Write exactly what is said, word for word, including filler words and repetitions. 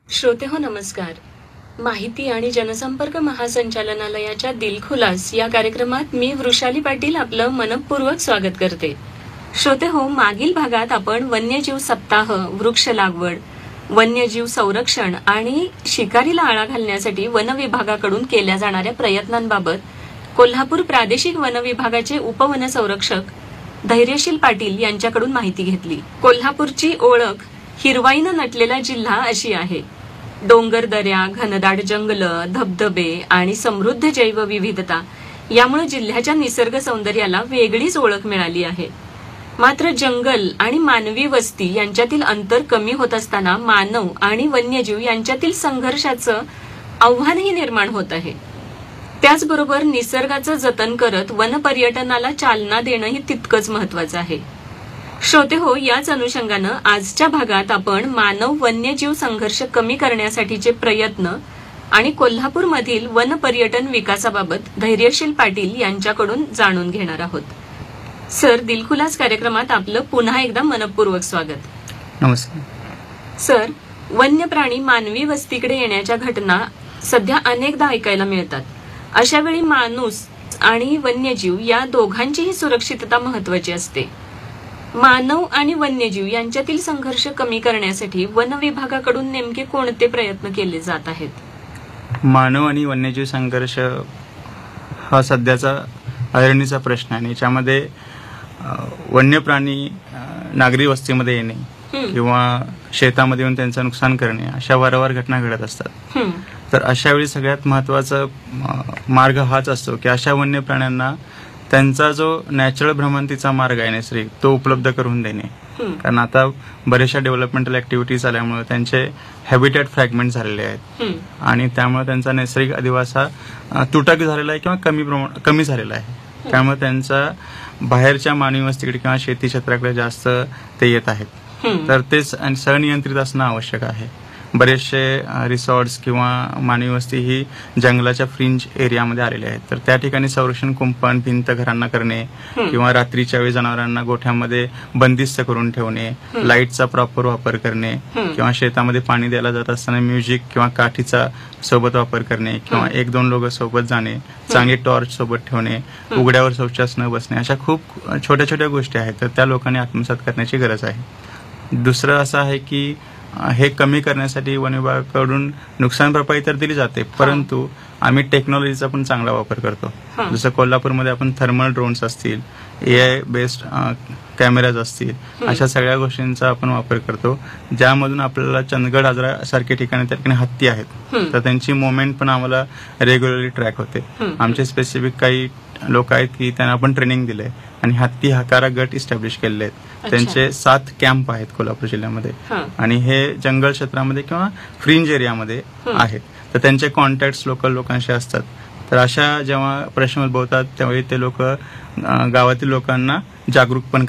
श्रोते हो नमस्कार. माहिती आणि जनसंपर्क महासंचालनालयाच्या दिलखुलास या कार्यक्रमात मी वृषाली पाटील आपलं मनपूर्वक स्वागत करते. श्रोते हो, मागील भागात आपण वन्यजीव सप्ताह, वृक्ष लागवड, वन्यजीव संरक्षण आणि शिकारीला आळा घालण्यासाठी वन विभागाकडून केल्या जाणाऱ्या प्रयत्नांबाबत कोल्हापूर प्रादेशिक वन विभागाचे उपवन संरक्षक धैर्यशील पाटील यांच्याकडून माहिती घेतली. कोल्हापूरची ओळख हिरवाईनं नटलेला जिल्हा अशी आहे. डोंगर दऱ्या, घनदाट जंगल, धबधबे आणि समृद्ध जैवविविधता यामुळे जिल्ह्याच्या निसर्ग सौंदर्याला वेगळीच ओळख मिळाली आहे. मात्र जंगल आणि मानवी वस्ती यांच्यातील अंतर कमी होत असताना मानव आणि वन्यजीव यांच्यातील संघर्षाचं आव्हानही निर्माण होत आहे. त्याचबरोबर निसर्गाचं जतन करत वन पर्यटनाला चालना देणंही तितकंच महत्वाचं आहे. श्रोते हो, याच अनुषंगानं आजच्या भागात आपण मानव वन्यजीव संघर्ष कमी करण्यासाठीचे प्रयत्न आणि कोल्हापूरमधील वन पर्यटन विकासाबाबत धैर्यशील पाटील यांच्याकडून जाणून घेणार आहोत. सर, दिलखुलास कार्यक्रमात आपलं पुन्हा एकदा मनपूर्वक स्वागत. नमस्कार सर. वन्य प्राणी मानवी वस्तीकडे येण्याच्या घटना सध्या अनेकदा ऐकायला मिळतात. अशा वेळी माणूस आणि वन्यजीव या दोघांचीही सुरक्षितता महत्वाची असते. मानव आणि वन्यजीव यांच्यातील संघर्ष कमी करण्यासाठी वन विभागाकडून नेमके कोणते प्रयत्न केले जात आहेत? मानव आणि वन्यजीव संघर्ष हा सध्याचा अडचणीचा प्रश्न आहे. याच्यामध्ये वन्य प्राणी नागरी वस्तीमध्ये येणे किंवा शेतामध्ये येऊन त्यांचं नुकसान करणे अशा वारंवार घटना घडत असतात. तर अशा वेळी सगळ्यात महत्वाचा मार्ग हाच असतो की अशा वन्य प्राण्यांना त्यांचा जो नॅचरल भ्रमंतीचा मार्ग आहे नैसर्गिक तो उपलब्ध करून देणे. कारण आता बऱ्याचशा डेव्हलपमेंटल ऍक्टिव्हिटीज आल्यामुळे त्यांचे हॅबिटॅट फ्रॅगमेंट झालेले आहेत आणि त्यामुळे त्यांचा नैसर्गिक अधिवास हा तुटक झालेला आहे किंवा कमी प्रमाण कमी झालेला आहे. त्यामुळे त्यांचा बाहेरच्या मानवी वस्तीकडे किंवा शेती क्षेत्राकडे जास्त ते येत आहेत. तर ते सनियंत्रित असणं आवश्यक आहे. बरेचसे रिसॉर्ट्स किंवा मानवी वस्ती ही जंगलाच्या फ्रिंज एरियामध्ये आलेले आहेत. तर त्या ठिकाणी संरक्षण कुंपण भिंत घरांना करणे किंवा रात्रीच्या वेळी जनावरांना गोठ्यामध्ये बंदिस्त करून ठेवणे, लाईटचा प्रॉपर वापर करणे किंवा शेतामध्ये पाणी द्यायला जात असताना म्युझिक किंवा काठीचा सोबत वापर करणे किंवा एक दोन लोक सोबत जाणे, चांगली टॉर्च सोबत ठेवणे, उघड्यावर शौचास न बसणे, अशा खूप छोट्या छोट्या गोष्टी आहेत. तर त्या लोकांनी आत्मसात करण्याची गरज आहे. दुसरं असं आहे की हे कमी करण्यासाठी वन विभागाकडून नुकसान भरपाई तर दिली जाते, परंतु आम्ही टेक्नॉलॉजीचा पण चांगला वापर करतो. जसं कोल्हापूरमध्ये आपण थर्मल ड्रोन्स असतील, ए आय बेस्ड कॅमेराज असतील, अशा सगळ्या गोष्टींचा आपण वापर करतो, ज्यामधून आपल्याला चंदगड आजरा सारख्या ठिकाणी त्या ठिकाणी हत्ती आहेत तर त्यांची मुवमेंट पण आम्हाला रेग्युलरली ट्रॅक होते. आमचे स्पेसिफिक काही लोक आहेत की त्यांना आपण ट्रेनिंग दिलंय आणि हत्ती हकारा गट इस्टॅब्लिश केलेले आहेत. त्यांचे सात कॅम्प आहेत कोल्हापूर जिल्ह्यामध्ये आणि हे जंगल क्षेत्रामध्ये किंवा फ्रिंज एरियामध्ये आहेत. तर त्यांचे कॉन्टॅक्ट लोकल लोकांशी असतात. तर अशा जेव्हा प्रश्न उद्भवतात त्यावेळी ते लोक गावातील लोकांना जागरूक पण